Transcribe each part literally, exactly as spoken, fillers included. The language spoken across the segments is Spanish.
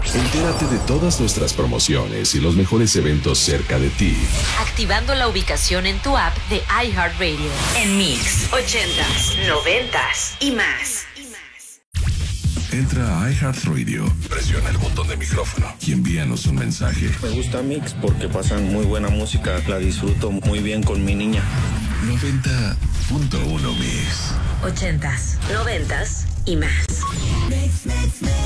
Entérate de todas nuestras promociones y los mejores eventos cerca de ti. Activando la ubicación en tu app de iHeartRadio. En Mix, ochentas, noventas y más. Entra a iHeartRadio, presiona el botón de micrófono y envíanos un mensaje. Me gusta Mix porque pasan muy buena música, la disfruto muy bien con mi niña. noventa punto uno Mix. Ochentas, noventas y más. Mix, mix, mix.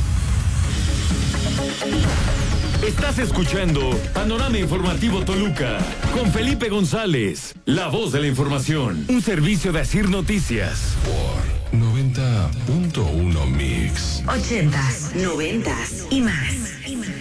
Estás escuchando Panorama Informativo Toluca con Felipe González, la voz de la información, un servicio de Asir Noticias. Por noventa punto uno Mix. Ochentas, noventas y más. Y más.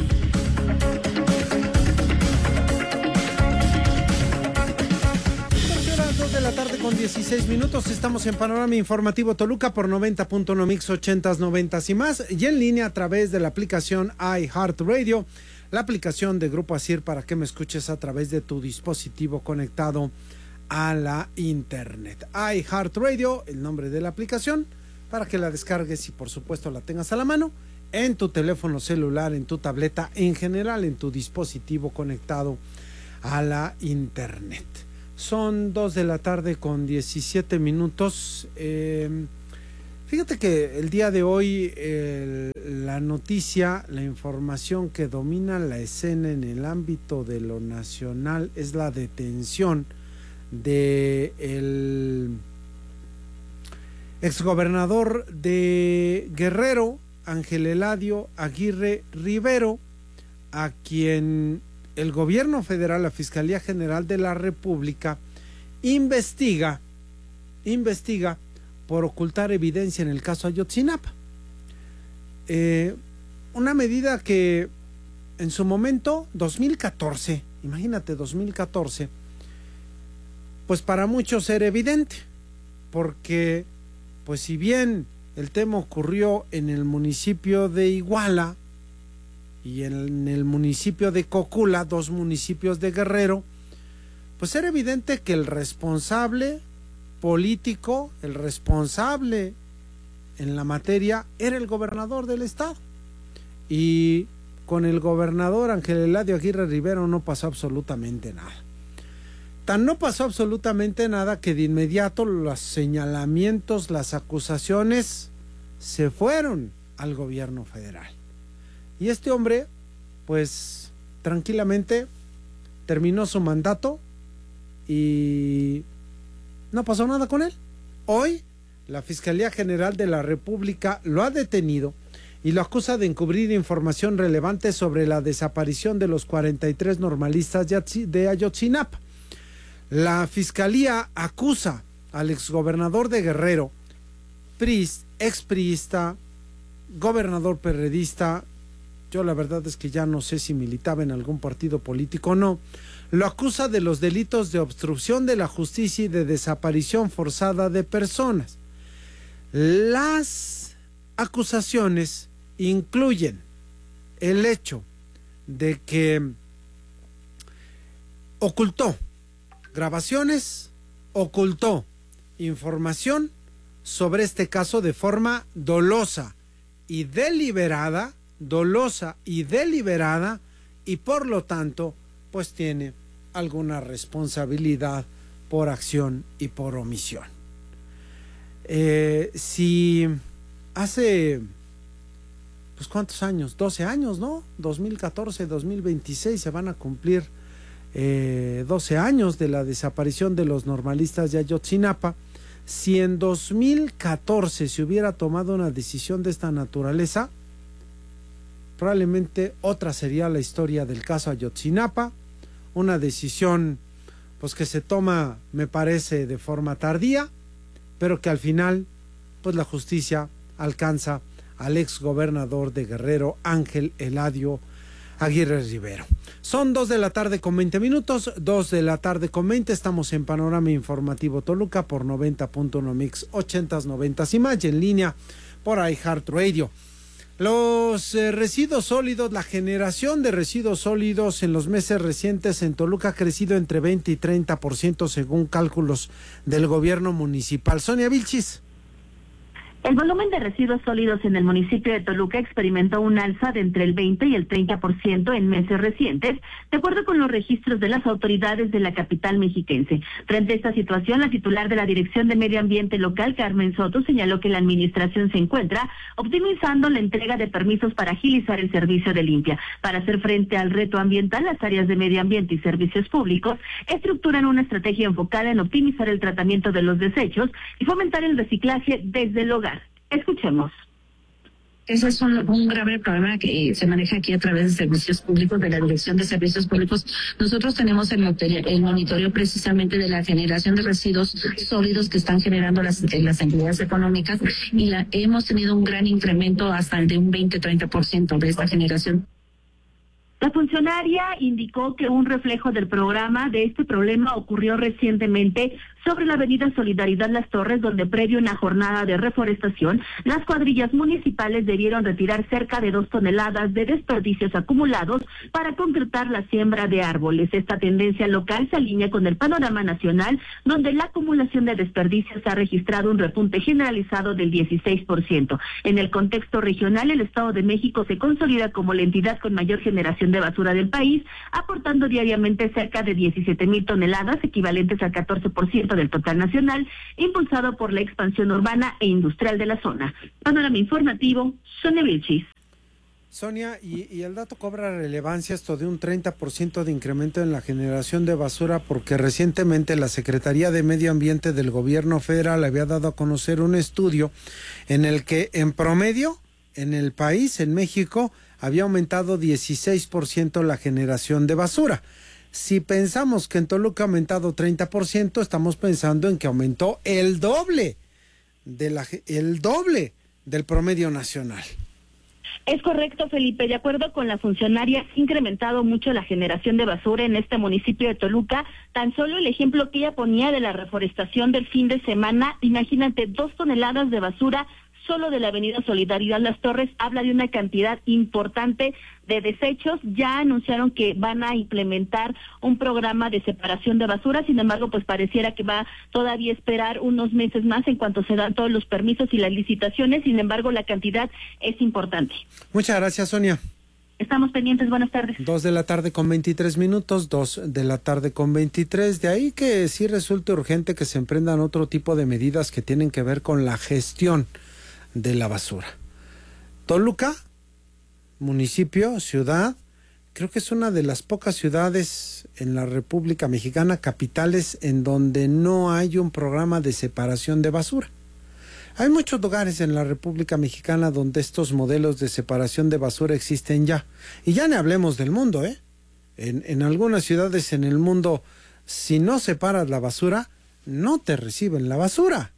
dos de la tarde con dieciséis minutos, estamos en Panorama Informativo Toluca por noventa punto uno Mix, ochentas, noventas y más, y en línea a través de la aplicación iHeartRadio, la aplicación de Grupo Asir para que me escuches a través de tu dispositivo conectado a la internet. iHeartRadio, el nombre de la aplicación, para que la descargues y por supuesto la tengas a la mano en tu teléfono celular, en tu tableta, en general en tu dispositivo conectado a la internet. Son dos de la tarde con diecisiete minutos. Eh, fíjate que el día de hoy el, la noticia, la información que domina la escena en el ámbito de lo nacional es la detención de el exgobernador de Guerrero, Ángel Eladio Aguirre Rivero, a quien el gobierno federal, la Fiscalía General de la República, investiga, investiga por ocultar evidencia en el caso Ayotzinapa. Eh, una medida que en su momento, dos mil catorce, imagínate, dos mil catorce, pues para muchos era evidente, porque pues si bien el tema ocurrió en el municipio de Iguala, y en el municipio de Cocula, dos municipios de Guerrero, pues era evidente que el responsable político, el responsable en la materia, era el gobernador del estado. Y con el gobernador Ángel Eladio Aguirre Rivero no pasó absolutamente nada. Tan no pasó absolutamente nada que de inmediato los señalamientos, las acusaciones se fueron al gobierno federal. Y este hombre, pues, tranquilamente terminó su mandato y no pasó nada con él. Hoy, la Fiscalía General de la República lo ha detenido y lo acusa de encubrir información relevante sobre la desaparición de los cuarenta y tres normalistas de Ayotzinapa. La Fiscalía acusa al exgobernador de Guerrero, priista, expriista, gobernador perredista, yo la verdad es que ya no sé si militaba en algún partido político o no, lo acusa de los delitos de obstrucción de la justicia y de desaparición forzada de personas. Las acusaciones incluyen el hecho de que ocultó grabaciones, ocultó información sobre este caso de forma dolosa y deliberada, dolosa y deliberada, y por lo tanto pues tiene alguna responsabilidad por acción y por omisión. Eh, si hace pues cuántos años, doce años, ¿no? dos mil catorce, dos mil veintiséis se van a cumplir eh, doce años de la desaparición de los normalistas de Ayotzinapa. Si en dos mil catorce se hubiera tomado una decisión de esta naturaleza, probablemente otra sería la historia del caso Ayotzinapa, una decisión pues que se toma, me parece, de forma tardía, pero que al final pues la justicia alcanza al ex gobernador de Guerrero, Ángel Eladio Aguirre Rivero. Son dos de la tarde con veinte minutos, dos de la tarde con veinte, estamos en Panorama Informativo Toluca por noventa punto uno Mix, ochentas, noventas y más, y en línea por iHeartRadio. Los eh, residuos sólidos, la generación de residuos sólidos en los meses recientes en Toluca ha crecido entre veinte y treinta por ciento según cálculos del gobierno municipal. Sonia Vilchis. El volumen de residuos sólidos en el municipio de Toluca experimentó un alza de entre el veinte y el treinta por ciento en meses recientes, de acuerdo con los registros de las autoridades de la capital mexiquense. Frente a esta situación, la titular de la Dirección de Medio Ambiente Local, Carmen Soto, señaló que la administración se encuentra optimizando la entrega de permisos para agilizar el servicio de limpia. Para hacer frente al reto ambiental, las áreas de medio ambiente y servicios públicos estructuran una estrategia enfocada en optimizar el tratamiento de los desechos y fomentar el reciclaje desde el hogar. Escuchemos. Ese es un, un grave problema que se maneja aquí a través de servicios públicos, de la Dirección de Servicios Públicos. Nosotros tenemos el, el monitoreo precisamente de la generación de residuos sólidos que están generando las, las entidades económicas y la, hemos tenido un gran incremento hasta el de un veinte a treinta por ciento de esta generación. La funcionaria indicó que un reflejo del programa de este problema ocurrió recientemente sobre la avenida Solidaridad Las Torres, donde previo a una jornada de reforestación, las cuadrillas municipales debieron retirar cerca de dos toneladas de desperdicios acumulados para concretar la siembra de árboles. Esta tendencia local se alinea con el panorama nacional, donde la acumulación de desperdicios ha registrado un repunte generalizado del dieciséis por ciento. En el contexto regional, el Estado de México se consolida como la entidad con mayor generación de basura del país, aportando diariamente cerca de diecisiete mil toneladas, equivalentes al catorce por ciento del total nacional, impulsado por la expansión urbana e industrial de la zona. Panorama informativo, Sonia Vilchis. Sonia, y, y el dato cobra relevancia esto de un treinta por ciento de incremento en la generación de basura, porque recientemente la Secretaría de Medio Ambiente del Gobierno Federal había dado a conocer un estudio en el que en promedio en el país, en México, había aumentado dieciséis por ciento la generación de basura. Si pensamos que en Toluca ha aumentado treinta por ciento, estamos pensando en que aumentó el doble de la, el doble del promedio nacional. Es correcto, Felipe. De acuerdo con la funcionaria, se ha incrementado mucho la generación de basura en este municipio de Toluca. Tan solo el ejemplo que ella ponía de la reforestación del fin de semana, imagínate, dos toneladas de basura solo de la avenida Solidaridad Las Torres, habla de una cantidad importante de desechos. Ya anunciaron que van a implementar un programa de separación de basura, sin embargo, pues pareciera que va todavía a esperar unos meses más en cuanto se dan todos los permisos y las licitaciones. Sin embargo, la cantidad es importante. Muchas gracias, Sonia. Estamos pendientes, buenas tardes. Dos de la tarde con veintitrés minutos, dos de la tarde con veintitrés. De ahí que sí resulta urgente que se emprendan otro tipo de medidas que tienen que ver con la gestión de la basura. Toluca, municipio, ciudad, creo que es una de las pocas ciudades en la República Mexicana, capitales, en donde no hay un programa de separación de basura. Hay muchos lugares en la República Mexicana donde estos modelos de separación de basura existen ya. Y ya ni hablemos del mundo, ¿eh? En, en algunas ciudades en el mundo, si no separas la basura, no te reciben la basura.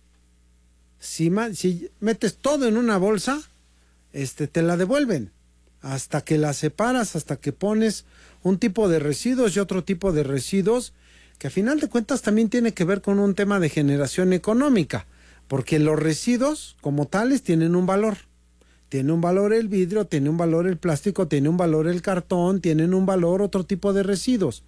Si, si metes todo en una bolsa, este, te la devuelven. Hasta que la separas, hasta que pones un tipo de residuos y otro tipo de residuos, que a final de cuentas también tiene que ver con un tema de generación económica, porque los residuos como tales tienen un valor. Tiene un valor el vidrio, tiene un valor el plástico, tiene un valor el cartón, tienen un valor otro tipo de residuos.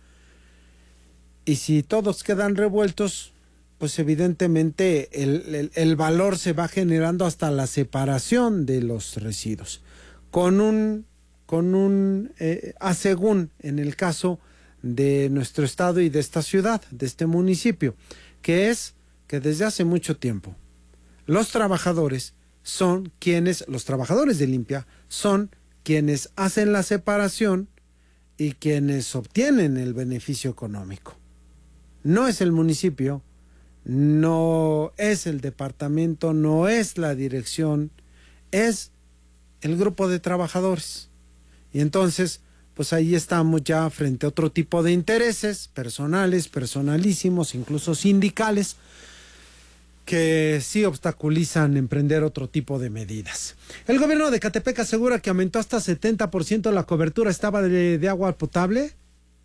Y si todos quedan revueltos, pues evidentemente el, el, el valor se va generando hasta la separación de los residuos. Con un, con un eh, asegún en el caso de nuestro estado y de esta ciudad, de este municipio, que es que desde hace mucho tiempo los trabajadores son quienes, los trabajadores de limpia, son quienes hacen la separación y quienes obtienen el beneficio económico. No es el municipio, no es el departamento, no es la dirección, es el grupo de trabajadores. Y entonces, pues ahí estamos ya frente a otro tipo de intereses personales, personalísimos, incluso sindicales, que sí obstaculizan emprender otro tipo de medidas. El gobierno de Ecatepec asegura que aumentó hasta setenta por ciento la cobertura estaba de, de agua potable.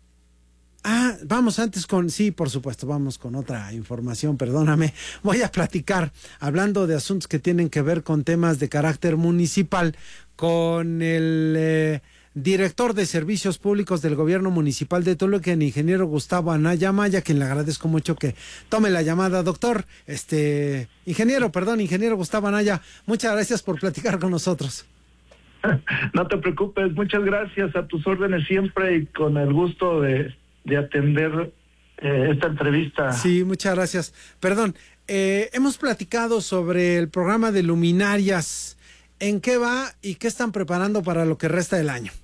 Ah, vamos antes con, sí, por supuesto, vamos con otra información, perdóname. Voy a platicar, hablando de asuntos que tienen que ver con temas de carácter municipal, con el eh, director de Servicios Públicos del Gobierno Municipal de Toluca, el ingeniero Gustavo Anaya Maya, quien le agradezco mucho que tome la llamada. Doctor, este, ingeniero, perdón, ingeniero Gustavo Anaya, muchas gracias por platicar con nosotros. No te preocupes, muchas gracias, a tus órdenes siempre y con el gusto de, de atender eh, esta entrevista. Sí, muchas gracias. Perdón, eh, hemos platicado sobre el programa de luminarias. ¿En qué va y qué están preparando para lo que resta del año?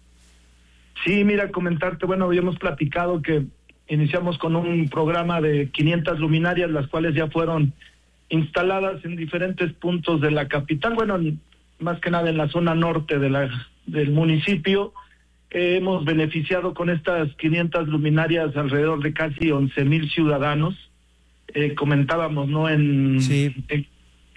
Sí, mira, comentarte, bueno, habíamos platicado que iniciamos con un programa de quinientas luminarias, las cuales ya fueron instaladas en diferentes puntos de la capital, bueno, más que nada en la zona norte de la, del municipio. Eh, hemos beneficiado con estas quinientas luminarias alrededor de casi once mil ciudadanos. Eh, comentábamos, ¿no? En, sí. en,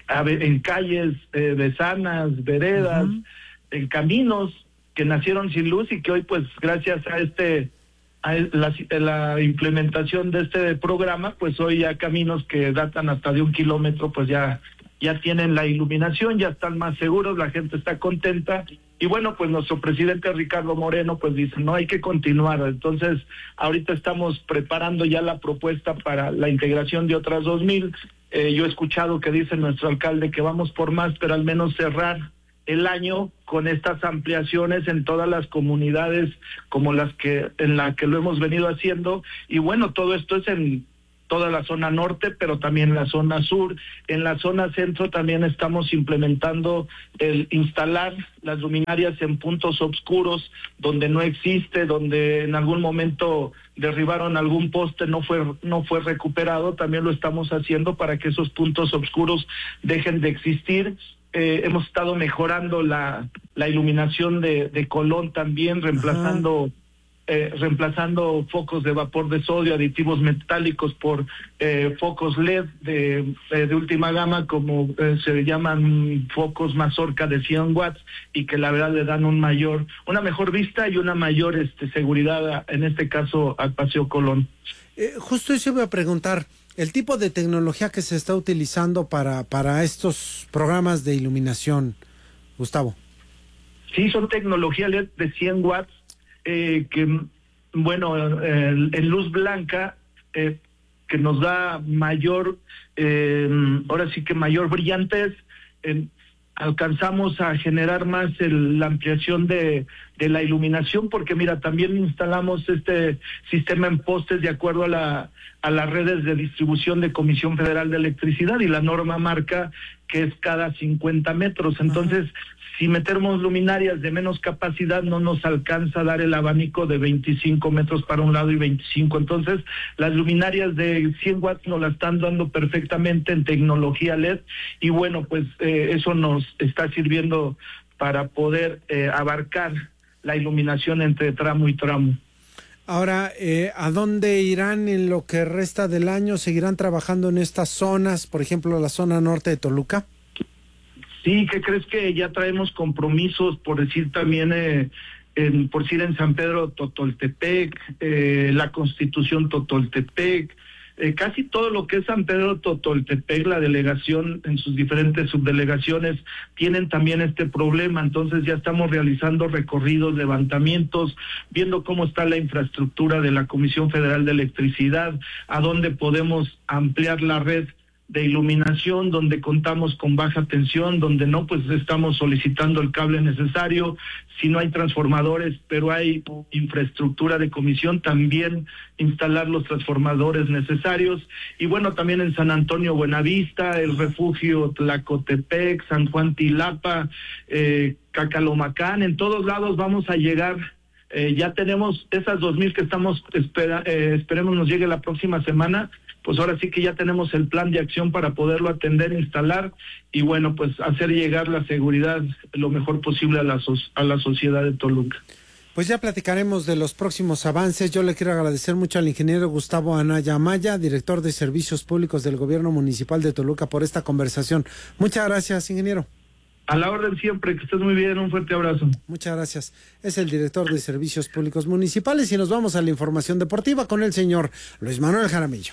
en calles eh, de sanas, veredas, uh-huh. en caminos que nacieron sin luz y que hoy, pues, gracias a este a la, la implementación de este programa, pues hoy ya caminos que datan hasta de un kilómetro, pues ya ya tienen la iluminación, ya están más seguros, la gente está contenta, y bueno, pues nuestro presidente Ricardo Moreno pues dice, no, hay que continuar. Entonces ahorita estamos preparando ya la propuesta para la integración de otras dos mil. Eh, yo he escuchado que dice nuestro alcalde que vamos por más, pero al menos cerrar el año con estas ampliaciones en todas las comunidades como las que en la que lo hemos venido haciendo. Y bueno, todo esto es en toda la zona norte, pero también en la zona sur. En la zona centro también estamos implementando el instalar las luminarias en puntos oscuros donde no existe, donde en algún momento derribaron algún poste, no fue no fue recuperado. También lo estamos haciendo para que esos puntos oscuros dejen de existir. Eh, hemos estado mejorando la, la iluminación de, de Colón también, reemplazando... Eh, reemplazando focos de vapor de sodio, aditivos metálicos por eh, focos L E D de, eh, de última gama, como eh, se llaman focos Mazorca de cien watts, y que la verdad le dan un mayor, una mejor vista y una mayor este, seguridad, en este caso al Paseo Colón. Eh, justo eso iba a preguntar, el tipo de tecnología que se está utilizando para, para estos programas de iluminación, Gustavo. Sí, son tecnología L E D de cien watts, Eh, que bueno, eh, en luz blanca, eh, que nos da mayor, eh, ahora sí que mayor brillantez. Eh, alcanzamos a generar más el, la ampliación de, de la iluminación, porque mira, también instalamos este sistema en postes de acuerdo a la a las redes de distribución de Comisión Federal de Electricidad, y la norma marca que es cada cincuenta metros. Entonces, uh-huh. si metemos luminarias de menos capacidad, no nos alcanza a dar el abanico de veinticinco metros para un lado y veinticinco. Entonces, las luminarias de cien watts nos la están dando perfectamente en tecnología L E D, y bueno, pues eh, eso nos está sirviendo para poder eh, abarcar la iluminación entre tramo y tramo. Ahora, eh, ¿a dónde irán en lo que resta del año? ¿Seguirán trabajando en estas zonas, por ejemplo, la zona norte de Toluca? Sí, ¿qué crees? Que ya traemos compromisos, por decir también, eh, en, por decir en San Pedro Totoltepec, eh, la Constitución Totoltepec, eh, casi todo lo que es San Pedro Totoltepec, la delegación en sus diferentes subdelegaciones tienen también este problema. Entonces ya estamos realizando recorridos, levantamientos, viendo cómo está la infraestructura de la Comisión Federal de Electricidad, a dónde podemos ampliar la red de iluminación, donde contamos con baja tensión, donde no, pues estamos solicitando el cable necesario. Si no hay transformadores, pero hay infraestructura de comisión, también instalar los transformadores necesarios. Y bueno, también en San Antonio Buenavista, el refugio Tlacotepec, San Juan Tilapa, eh, Cacalomacán, en todos lados vamos a llegar. Eh, ya tenemos esas dos mil que estamos, espera, eh, esperemos nos llegue la próxima semana. Pues ahora sí que ya tenemos el plan de acción para poderlo atender, instalar y bueno, pues hacer llegar la seguridad lo mejor posible a la, so- a la sociedad de Toluca. Pues ya platicaremos de los próximos avances. Yo le quiero agradecer mucho al ingeniero Gustavo Anaya Maya, director de Servicios Públicos del Gobierno Municipal de Toluca, por esta conversación. Muchas gracias, ingeniero. A la orden siempre, que estés muy bien, un fuerte abrazo. Muchas gracias. Es el director de Servicios Públicos Municipales y nos vamos a la información deportiva con el señor Luis Manuel Jaramillo.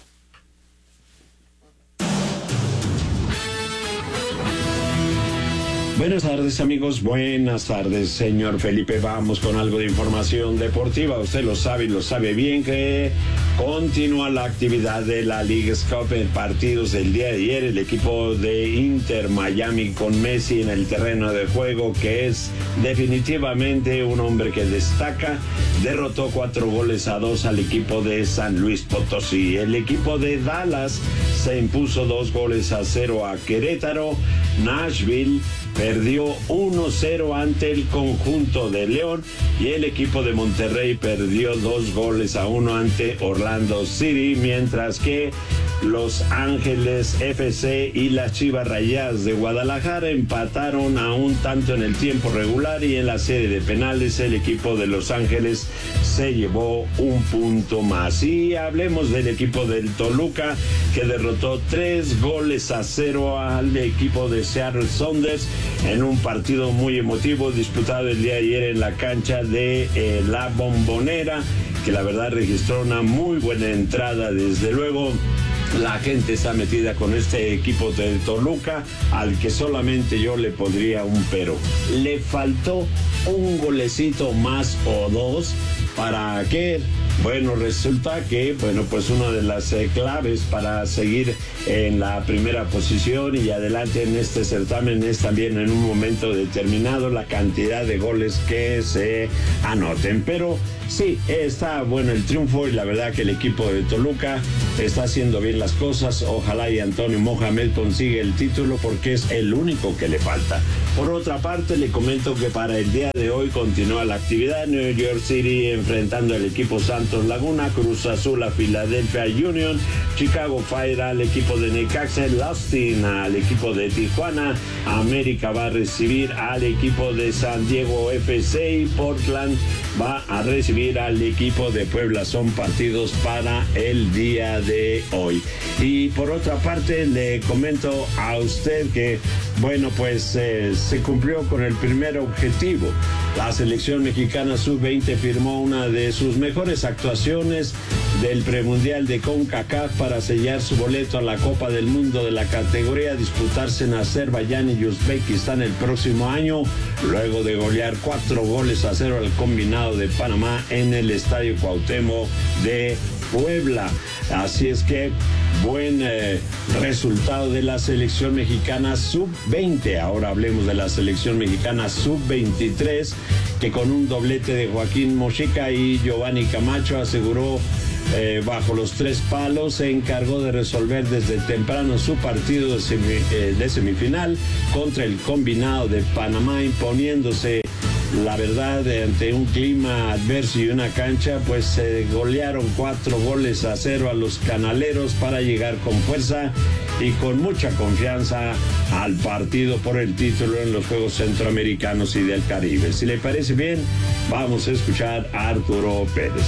Buenas tardes, amigos, buenas tardes, señor Felipe. Vamos con algo de información deportiva. Usted lo sabe y lo sabe bien que continúa la actividad de la Leagues Cup en partidos del día de ayer. El equipo de Inter Miami con Messi en el terreno de juego, que es definitivamente un hombre que destaca, derrotó cuatro goles a dos al equipo de San Luis Potosí. El equipo de Dallas se impuso dos goles a cero a Querétaro. Nashville perdió uno cero ante el conjunto de León y el equipo de Monterrey perdió dos goles a uno ante Orlando City, mientras que Los Ángeles F C y las Chivas Rayadas de Guadalajara empataron a un tanto en el tiempo regular, y en la serie de penales el equipo de Los Ángeles se llevó un punto más. Y hablemos del equipo del Toluca, que derrotó tres goles a cero al equipo de Seattle Sounders en un partido muy emotivo disputado el día de ayer en la cancha de eh, La Bombonera, que la verdad registró una muy buena entrada. Desde luego la gente está metida con este equipo de Toluca, al que solamente yo le pondría un pero. Le faltó un golecito más o dos para que, bueno, resulta que, bueno, pues una de las eh, claves para seguir en la primera posición y adelante en este certamen es también en un momento determinado la cantidad de goles que se anoten. Pero sí, está bueno el triunfo y la verdad que el equipo de Toluca está haciendo bien las cosas. Ojalá y Antonio Mohamed consiga el título, porque es el único que le falta. Por otra parte, le comento que para el día de hoy continúa la actividad. New York City enfrentando al equipo Santos Laguna, Cruz Azul a Philadelphia Union, Chicago Fire al equipo de Necaxa, Austin al equipo de Tijuana, América va a recibir al equipo de San Diego F C y Portland va a recibir al equipo de Puebla. Son partidos para el día de hoy. Y por otra parte, le comento a usted que, bueno, pues eh, se cumplió con el primer objetivo. La selección mexicana sub veinte firmó una de sus mejores actuaciones del premundial de CONCACAF para sellar su boleto a la Copa del Mundo de la categoría, a disputarse en Azerbaiyán y Uzbekistán el próximo año, luego de golear cuatro goles a cero al combinado de Panamá en el Estadio Cuauhtémoc de Puebla. Así es que buen eh, resultado de la selección mexicana sub veinte. Ahora hablemos de la selección mexicana sub veintitrés, que con un doblete de Joaquín Mojica y Giovanni Camacho aseguró eh, bajo los tres palos. Se encargó de resolver desde temprano su partido de, semi, eh, de semifinal contra el combinado de Panamá, imponiéndose, la verdad, ante un clima adverso y una cancha, pues se eh, golearon cuatro goles a cero a los canaleros para llegar con fuerza y con mucha confianza al partido por el título en los Juegos Centroamericanos y del Caribe. Si le parece bien, vamos a escuchar a Arturo Pérez.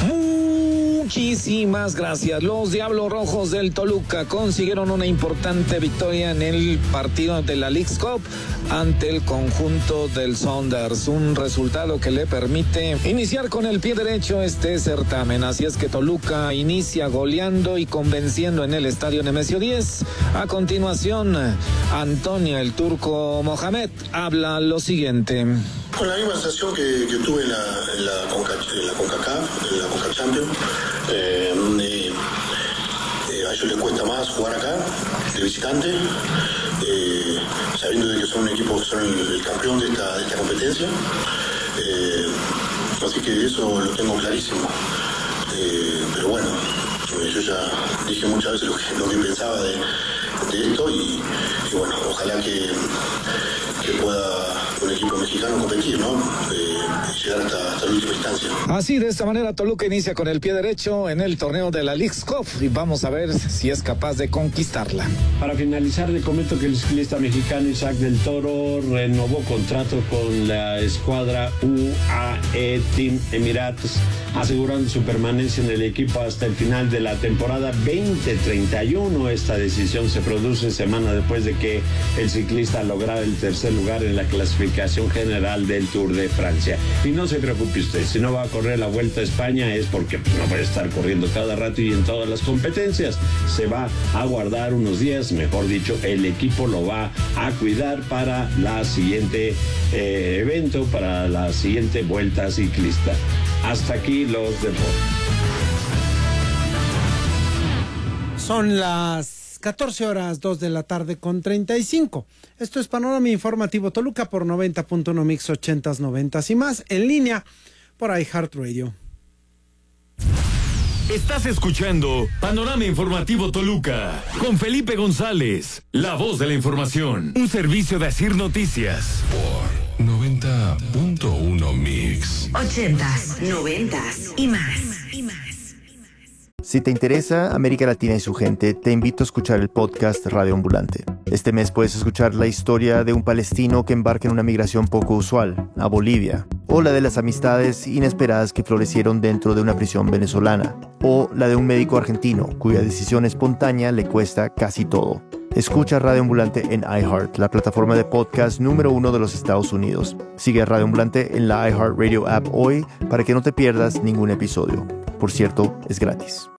Muchísimas gracias. Los Diablos Rojos del Toluca consiguieron una importante victoria en el partido de la Leagues Cup ante el conjunto del Sounders, un resultado que le permite iniciar con el pie derecho este certamen. Así es que Toluca inicia goleando y convenciendo en el Estadio Nemesio diez. A continuación, Antonio el Turco Mohamed habla lo siguiente. Con la misma sensación que, que tuve en la, en la, Conca, en la CONCACAF, en la Conca Champions, eh, eh, eh, a ellos les cuesta más jugar acá, de visitante, eh, sabiendo de que son un equipo que son el, el campeón de esta, de esta competencia, eh, así que eso lo tengo clarísimo. Eh, pero bueno, yo ya dije muchas veces lo que, lo que pensaba de, de esto y, y bueno, ojalá que, que pueda un equipo mexicano competir, ¿no? Eh, llegar hasta, hasta la última instancia. Así, de esta manera, Toluca inicia con el pie derecho en el torneo de la Leagues Cup y vamos a ver si es capaz de conquistarla. Para finalizar, le comento que el ciclista mexicano Isaac del Toro renovó contrato con la escuadra U A E Team Emirates, asegurando su permanencia en el equipo hasta el final de la temporada veinte treinta y uno. Esta decisión se produce semana después de que el ciclista lograra el tercer lugar en la clasificación clasificación general del Tour de Francia. Y no se preocupe usted, si no va a correr la Vuelta a España es porque no puede estar corriendo cada rato y en todas las competencias. Se va a guardar unos días, mejor dicho, el equipo lo va a cuidar para la siguiente eh, evento, para la siguiente Vuelta Ciclista. Hasta aquí los deportes. Son las catorce horas, dos de la tarde con treinta y cinco. Esto es Panorama Informativo Toluca por noventa punto uno Mix ochentas, noventas y más, en línea por iHeartRadio. Estás escuchando Panorama Informativo Toluca con Felipe González, la voz de la información, un servicio de Asir Noticias. Por noventa punto uno Mix. Ochentas, noventas y más. Y más. Si te interesa América Latina y su gente, te invito a escuchar el podcast Radio Ambulante. Este mes puedes escuchar la historia de un palestino que embarca en una migración poco usual, a Bolivia, o la de las amistades inesperadas que florecieron dentro de una prisión venezolana, o la de un médico argentino cuya decisión espontánea le cuesta casi todo. Escucha Radio Ambulante en iHeart, la plataforma de podcast número uno de los Estados Unidos. Sigue a Radio Ambulante en la iHeartRadio app hoy para que no te pierdas ningún episodio. Por cierto, es gratis.